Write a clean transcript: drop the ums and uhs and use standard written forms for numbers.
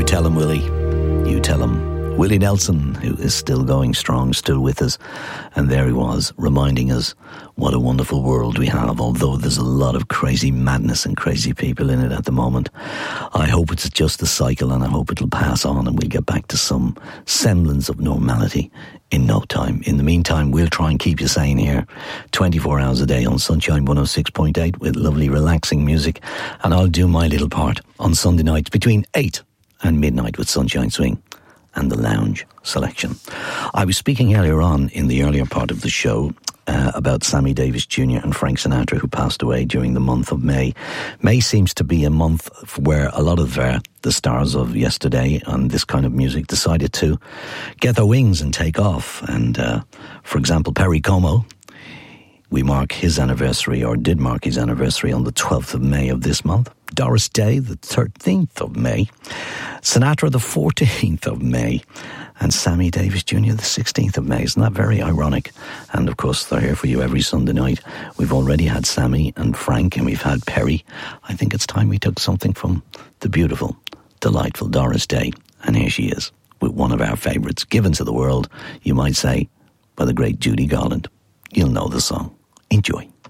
You tell him, Willie. You tell him. Willie Nelson, who is still going strong, still with us. And there he was, reminding us what a wonderful world we have, although there's a lot of crazy madness and crazy people in it at the moment. I hope it's just a cycle, and I hope it'll pass on and we'll get back to some semblance of normality in no time. In the meantime, we'll try and keep you sane here 24 hours a day on Sunshine 106.8 with lovely relaxing music, and I'll do my little part on Sunday nights between 8 and midnight with Sunshine Swing and the lounge selection. I was speaking earlier on in the earlier part of the show about Sammy Davis Jr. and Frank Sinatra, who passed away during the month of May. May seems to be a month where a lot of the stars of yesterday and this kind of music decided to get their wings and take off. And for example, Perry Como, we mark his anniversary, or did mark his anniversary, on the 12th of May of this month. Doris Day, the 13th of May. Sinatra, the 14th of May. And Sammy Davis Jr., the 16th of May. Isn't that very ironic? And of course, they're here for you every Sunday night. We've already had Sammy and Frank, and we've had Perry. I think it's time we took something from the beautiful, delightful Doris Day. And here she is, with one of our favourites, given to the world, you might say, by the great Judy Garland. You'll know the song. Enjoy.